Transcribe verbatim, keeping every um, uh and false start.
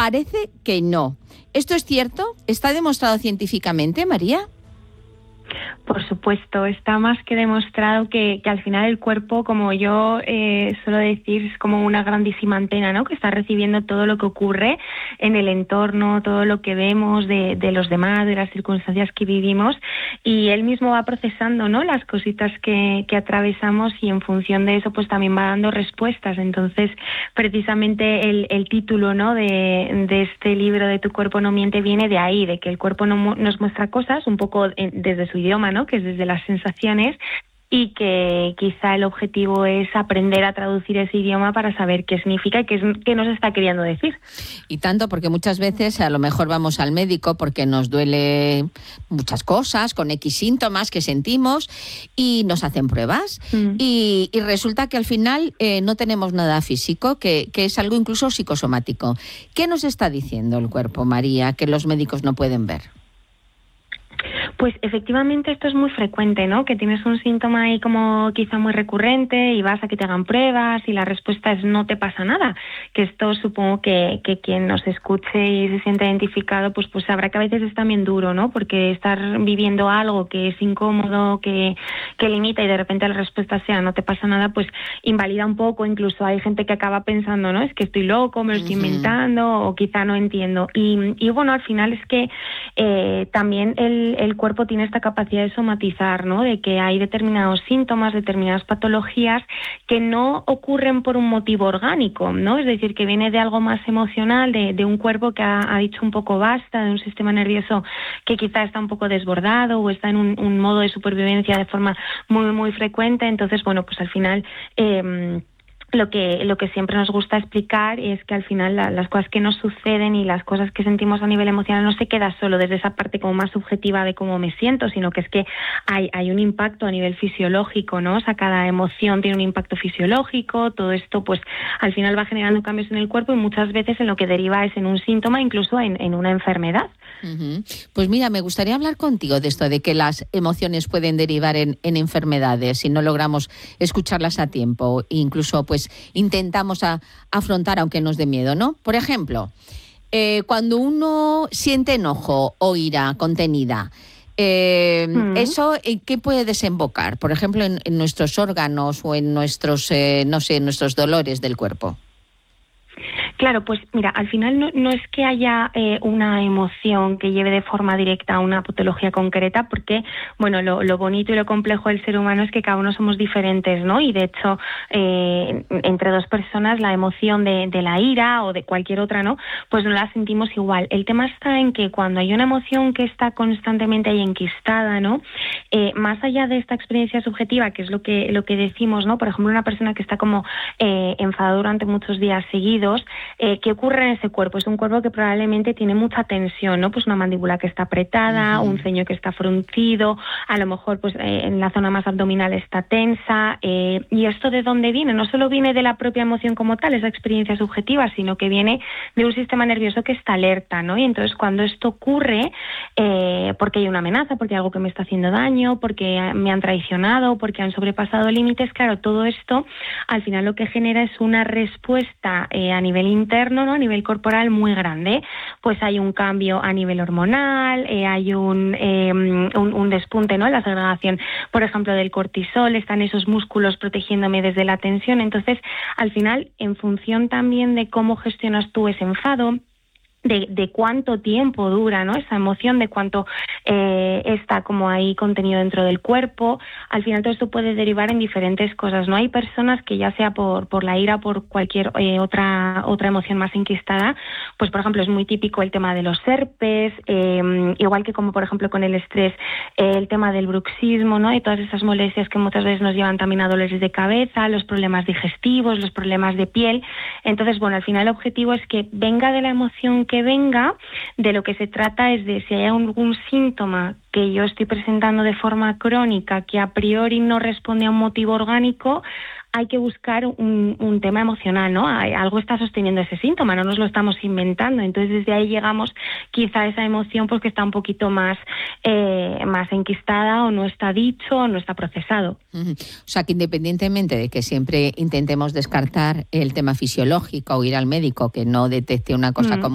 parece que no. ¿Esto es cierto? ¿Está demostrado científicamente, María? Por supuesto, está más que demostrado que, que al final el cuerpo, como yo eh, suelo decir, es como una grandísima antena, ¿no? Que está recibiendo todo lo que ocurre en el entorno, todo lo que vemos de, de los demás, de las circunstancias que vivimos, y él mismo va procesando, ¿no? Las cositas que, que atravesamos, y en función de eso pues también va dando respuestas. Entonces, precisamente el, el título, ¿no? de, de este libro de Tu cuerpo no miente viene de ahí, de que el cuerpo no, nos muestra cosas un poco desde su idioma, ¿no? Que es desde las sensaciones, y que quizá el objetivo es aprender a traducir ese idioma para saber qué significa y qué, es, qué nos está queriendo decir. Y tanto, porque muchas veces a lo mejor vamos al médico porque nos duele muchas cosas, con X síntomas que sentimos, y nos hacen pruebas, mm. y, y resulta que al final eh, no tenemos nada físico, que, que es algo incluso psicosomático. ¿Qué nos está diciendo el cuerpo, María, que los médicos no pueden ver? Pues efectivamente esto es muy frecuente, ¿no? Que tienes un síntoma ahí como quizá muy recurrente y vas a que te hagan pruebas y la respuesta es no te pasa nada. Que esto supongo que, que quien nos escuche y se siente identificado, pues, pues sabrá que a veces es también duro, ¿no? Porque estar viviendo algo que es incómodo, que, que limita, y de repente la respuesta sea no te pasa nada, pues invalida un poco. Incluso hay gente que acaba pensando, ¿no? Es que estoy loco, me lo estoy uh-huh. inventando, o quizá no entiendo. Y, y bueno, al final es que eh, también el, el cuerpo tiene esta capacidad de somatizar, ¿no? De que hay determinados síntomas, determinadas patologías que no ocurren por un motivo orgánico, ¿no? Es decir, que viene de algo más emocional, de, de un cuerpo que ha, ha dicho un poco basta, de un sistema nervioso que quizá está un poco desbordado o está en un, un modo de supervivencia de forma muy, muy frecuente. Entonces, bueno, pues al final Eh, Lo que, lo que siempre nos gusta explicar es que al final la, las cosas que nos suceden y las cosas que sentimos a nivel emocional no se queda solo desde esa parte como más subjetiva de cómo me siento, sino que es que hay, hay un impacto a nivel fisiológico, ¿no? O sea, cada emoción tiene un impacto fisiológico, todo esto pues al final va generando cambios en el cuerpo, y muchas veces en lo que deriva es en un síntoma, incluso en, en una enfermedad. Uh-huh. Pues mira, me gustaría hablar contigo de esto, de que las emociones pueden derivar en, en enfermedades si no logramos escucharlas a tiempo, incluso pues intentamos a, afrontar aunque nos dé miedo, ¿no? Por ejemplo, eh, cuando uno siente enojo o ira contenida, eh, mm. ¿eso en qué puede desembocar? Por ejemplo, en, en nuestros órganos o en nuestros, eh, no sé, en nuestros dolores del cuerpo. Claro, pues mira, al final no, no es que haya eh, una emoción que lleve de forma directa a una patología concreta, porque, bueno, lo, lo bonito y lo complejo del ser humano es que cada uno somos diferentes, ¿no? Y de hecho, eh, entre dos personas la emoción de, de la ira o de cualquier otra, ¿no? Pues no la sentimos igual. El tema está en que cuando hay una emoción que está constantemente ahí enquistada, ¿no? Eh, más allá de esta experiencia subjetiva, que es lo que, lo que decimos, ¿no? Por ejemplo, una persona que está como eh, enfadada durante muchos días seguidos, Eh, ¿qué ocurre en ese cuerpo? Es un cuerpo que probablemente tiene mucha tensión, ¿no? Pues una mandíbula que está apretada, uh-huh. un ceño que está fruncido, a lo mejor pues eh, en la zona más abdominal está tensa, eh, ¿y esto de dónde viene? No solo viene de la propia emoción como tal, esa experiencia subjetiva, sino que viene de un sistema nervioso que está alerta, ¿no? Y entonces cuando esto ocurre, eh, porque hay una amenaza, porque hay algo que me está haciendo daño, porque me han traicionado, porque han sobrepasado límites, claro, todo esto al final lo que genera es una respuesta eh, a nivel interno, ¿no? A nivel corporal muy grande. Pues hay un cambio a nivel hormonal, eh, hay un, eh, un, un despunte, ¿no? En la segregación, por ejemplo, del cortisol, están esos músculos protegiéndome desde la tensión. Entonces, al final, en función también de cómo gestionas tú ese enfado, De, de cuánto tiempo dura, ¿no? Esa emoción, de cuánto eh, está como ahí contenido dentro del cuerpo. Al final todo esto puede derivar en diferentes cosas, ¿no? Hay personas que ya sea por, por la ira, por cualquier eh, otra otra emoción más enquistada, pues por ejemplo es muy típico el tema de los herpes, eh, igual que como por ejemplo con el estrés, eh, el tema del bruxismo, ¿no? Y todas esas molestias que muchas veces nos llevan también a dolores de cabeza, los problemas digestivos, los problemas de piel. Entonces, bueno, al final el objetivo es que venga de la emoción que que venga, de lo que se trata es de si hay algún síntoma que yo estoy presentando de forma crónica que a priori no responde a un motivo orgánico, hay que buscar un, un tema emocional, ¿no? Algo está sosteniendo ese síntoma, no nos lo estamos inventando. Entonces desde ahí llegamos quizá a esa emoción pues que está un poquito más, eh, más enquistada, o no está dicho, o no está procesado. Uh-huh. O sea que independientemente de que siempre intentemos descartar el tema fisiológico o ir al médico que no detecte una cosa uh-huh. como